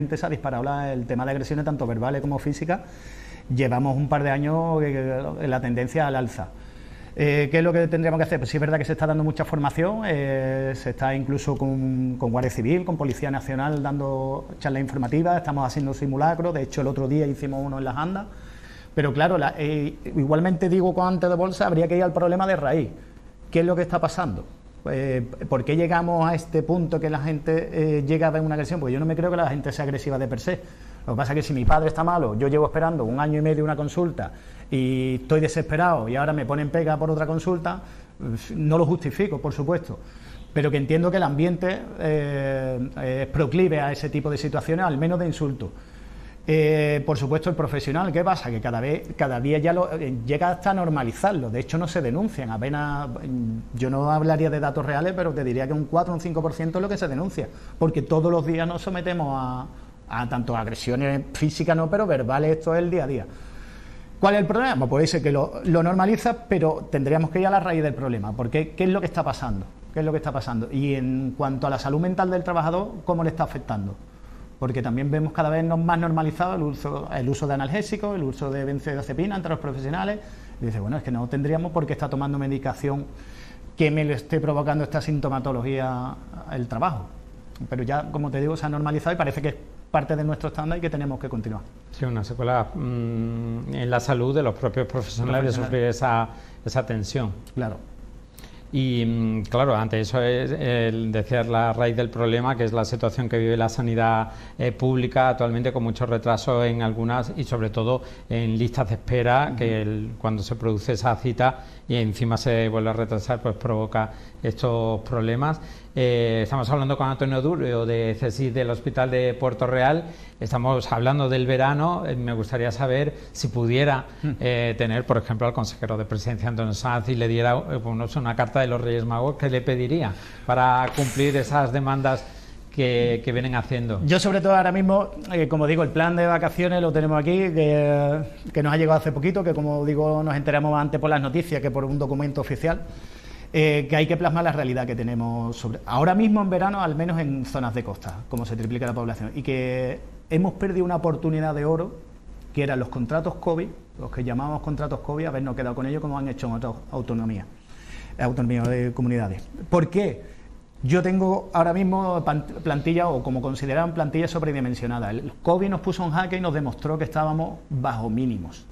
se ha disparado el tema de agresiones tanto verbales como físicas. Llevamos un par de años en la tendencia al alza. ¿Qué es lo que tendríamos que hacer? Pues sí es verdad que se está dando mucha formación, se está incluso con Guardia Civil, con Policía Nacional dando charlas informativas, estamos haciendo simulacros, de hecho el otro día hicimos uno en las Andas, pero claro, igualmente digo con antes de bolsa, habría que ir al problema de raíz. ¿Qué es lo que está pasando? ¿Por qué llegamos a este punto que la gente llega a ver una agresión? Porque yo no me creo que la gente sea agresiva de per se. Lo que pasa es que si mi padre está malo, yo llevo esperando 1 año y medio una consulta y estoy desesperado y ahora me ponen pega por otra consulta, no lo justifico, por supuesto, pero que entiendo que el ambiente es proclive a ese tipo de situaciones, al menos de insultos. Por supuesto, el profesional, ¿qué pasa? Que cada día ya llega hasta normalizarlo. De hecho, no se denuncian. Apenas, yo no hablaría de datos reales, pero te diría que un 4 o un 5% es lo que se denuncia, porque todos los días nos sometemos a tanto agresiones físicas, no, pero verbales, esto es el día a día. ¿Cuál es el problema? Puede ser que lo normaliza, pero tendríamos que ir a la raíz del problema, porque ¿qué es lo que está pasando? ¿Qué es lo que está pasando? Y en cuanto a la salud mental del trabajador, ¿cómo le está afectando? Porque también vemos cada vez más normalizado el uso de analgésicos, el uso de benzodiazepina entre los profesionales. Y dice, bueno, es que no tendríamos por qué estar tomando medicación que me le esté provocando esta sintomatología el trabajo. Pero ya, como te digo, se ha normalizado y parece que es parte de nuestro estándar y que tenemos que continuar. Sí, una secuela en la salud de los propios profesionales de sufrir esa tensión. Claro. Y claro, ante eso decías la raíz del problema, que es la situación que vive la sanidad pública actualmente, con mucho retraso en algunas y sobre todo en listas de espera, que cuando se produce esa cita y encima se vuelve a retrasar, pues provoca estos problemas. Estamos hablando con Antonio Duro de CSIC del Hospital de Puerto Real. Estamos hablando del verano. Me gustaría saber si pudiera tener, por ejemplo, al consejero de Presidencia, Antonio Sanz, y le diera una carta de los Reyes Magos, ¿qué le pediría para cumplir esas demandas que vienen haciendo? Yo, sobre todo ahora mismo, como digo, el plan de vacaciones lo tenemos aquí, que nos ha llegado hace poquito, que como digo nos enteramos antes por las noticias que por un documento oficial. Que hay que plasmar la realidad que tenemos ahora mismo en verano, al menos en zonas de costa, como se triplica la población, y que hemos perdido una oportunidad de oro, que eran los contratos COVID, los que llamamos contratos COVID, habernos quedado con ellos como han hecho en otras autonomías de comunidades. ¿Por qué? Yo tengo ahora mismo plantilla, o como consideraban, plantilla sobredimensionada. El COVID nos puso en jaque y nos demostró que estábamos bajo mínimos.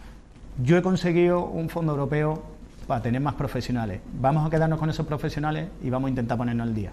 Yo he conseguido un fondo europeo para tener más profesionales. Vamos a quedarnos con esos profesionales y vamos a intentar ponernos al día.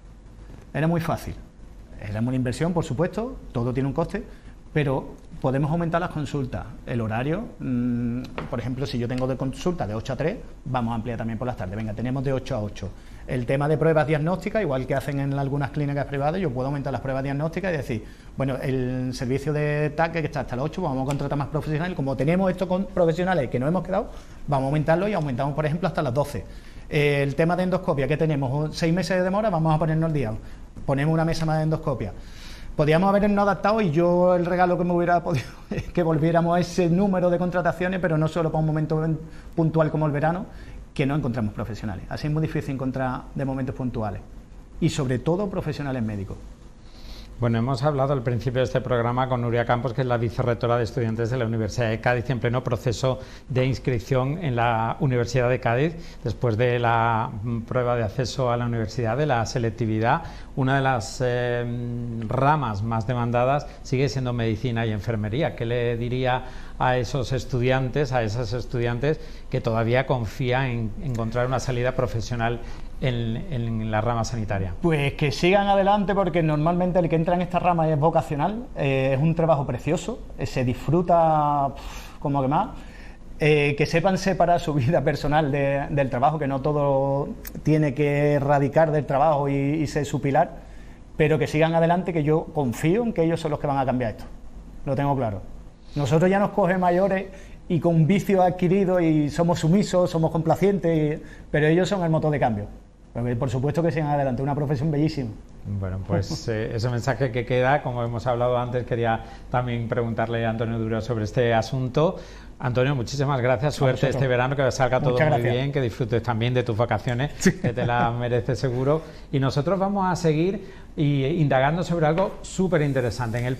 Era muy fácil. Era una inversión, por supuesto, todo tiene un coste, pero podemos aumentar las consultas. El horario, por ejemplo, si yo tengo de consulta de 8 a 3, vamos a ampliar también por las tardes. Venga, tenemos de 8 a 8. El tema de pruebas diagnósticas, igual que hacen en algunas clínicas privadas, yo puedo aumentar las pruebas diagnósticas y decir, bueno, el servicio de TAC que está hasta las 8, pues vamos a contratar más profesionales. Como tenemos esto con profesionales que no hemos quedado, vamos a aumentarlo y aumentamos, por ejemplo, hasta las 12. El tema de endoscopia, que tenemos 6 meses de demora, vamos a ponernos al día. Ponemos una mesa más de endoscopia. Podríamos habernos adaptado, y yo el regalo que me hubiera podido es que volviéramos a ese número de contrataciones, pero no solo para un momento puntual como el verano, que no encontramos profesionales. Así es muy difícil encontrar de momentos puntuales. Y sobre todo profesionales médicos. Bueno, hemos hablado al principio de este programa con Nuria Campos, que es la vicerrectora de estudiantes de la Universidad de Cádiz, en pleno proceso de inscripción en la Universidad de Cádiz, después de la prueba de acceso a la universidad, de la selectividad. Una de las ramas más demandadas sigue siendo medicina y enfermería. ¿Qué le diría a esos estudiantes, a esas estudiantes que todavía confían en encontrar una salida profesional en la rama sanitaria? Pues que sigan adelante, porque normalmente el que entra en esta rama es vocacional, es un trabajo precioso, se disfruta como que más, que sepan separar su vida personal del trabajo, que no todo tiene que radicar del trabajo y ser su pilar, pero que sigan adelante, que yo confío en que ellos son los que van a cambiar esto, lo tengo claro. Nosotros ya nos coge mayores y con vicios adquiridos y somos sumisos, somos complacientes, pero ellos son el motor de cambio. Por supuesto que sigan adelante, una profesión bellísima. Bueno, pues ese mensaje que queda, como hemos hablado antes, quería también preguntarle a Antonio Duro sobre este asunto. Antonio, muchísimas gracias, suerte este verano, que salga todo muy bien, que disfrutes también de tus vacaciones, que te las mereces seguro. Y nosotros vamos a seguir indagando sobre algo súper interesante. En el